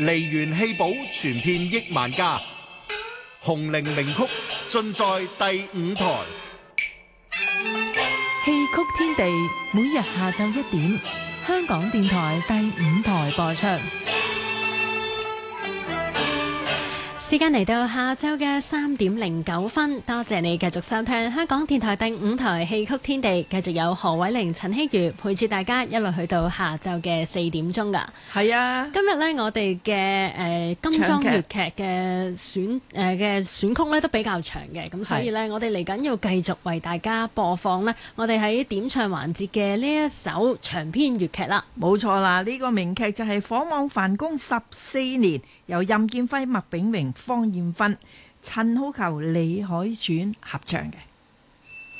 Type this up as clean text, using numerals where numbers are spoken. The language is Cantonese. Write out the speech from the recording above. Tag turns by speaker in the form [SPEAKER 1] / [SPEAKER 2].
[SPEAKER 1] 梨園戲寶傳遍億萬家，紅伶名曲盡在第5台。
[SPEAKER 2] 戲曲天地每日下晝1點，香港電台第5台播出。
[SPEAKER 3] 時間嚟到下晝嘅3點09分，多謝你繼續收聽香港電台第5台戲曲天地，繼續有何偉玲、陳希如陪住大家一路去到下晝嘅4點鐘噶。
[SPEAKER 4] 係啊，
[SPEAKER 3] 今日呢，我哋嘅金裝粵劇嘅選曲呢都比較長嘅，咁所以呢，我哋嚟緊要繼續為大家播放呢我哋喺點唱環節嘅呢一首長篇粵劇啦。
[SPEAKER 4] 冇錯啦，呢個名劇就係《火網梵公14年》，由任劍輝、麥炳榮、方艷芬、陳好逑、李海選合唱嘅。